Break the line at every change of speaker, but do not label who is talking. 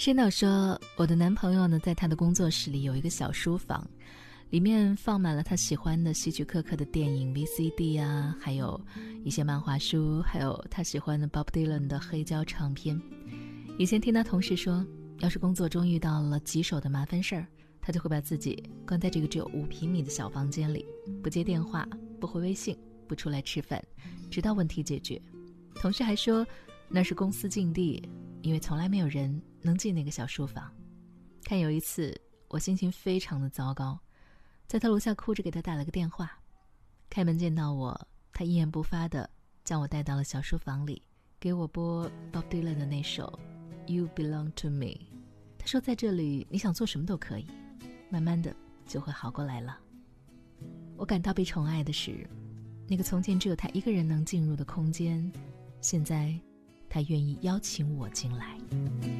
申导说，我的男朋友呢，在他的工作室里有一个小书房，里面放满了他喜欢的希区柯克的电影 VCD 啊，还有一些漫画书，还有他喜欢的 Bob Dylan 的黑胶唱片。以前听他同事说，要是工作中遇到了棘手的麻烦事儿，他就会把自己关在这个只有5平米的小房间里，不接电话，不回微信，不出来吃饭，直到问题解决。同事还说，那是公司禁地，因为从来没有人能进那个小书房。看有一次我心情非常的糟糕，在他楼下哭着给他打了个电话，开门见到我，他一言不发地将我带到了小书房里，给我播 Bob Dylan 的那首 You Belong to Me。 他说，在这里你想做什么都可以，慢慢的就会好过来了。我感到被宠爱的是，那个从前只有他一个人能进入的空间，现在他愿意邀请我进来。